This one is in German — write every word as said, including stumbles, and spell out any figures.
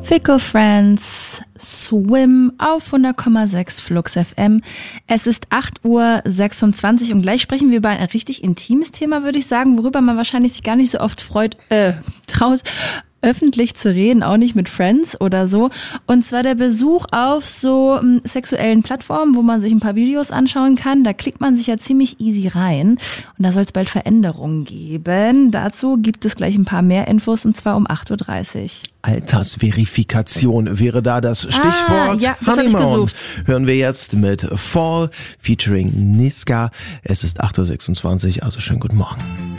Fickle Friends, Swim auf hundert Komma sechs Flux F M. Es ist acht Uhr sechsundzwanzig und gleich sprechen wir über ein richtig intimes Thema, würde ich sagen, worüber man wahrscheinlich sich gar nicht so oft freut, äh, traut, öffentlich zu reden, auch nicht mit Friends oder so. Und zwar der Besuch auf so m, sexuellen Plattformen, wo man sich ein paar Videos anschauen kann. Da klickt man sich ja ziemlich easy rein. Und da soll es bald Veränderungen geben. Dazu gibt es gleich ein paar mehr Infos und zwar um acht Uhr dreißig. Altersverifikation wäre da das Stichwort. Ah, ja, das hab ich gesucht. Hören wir jetzt mit Fall featuring Niska. Es ist acht Uhr sechsundzwanzig, also schönen guten Morgen.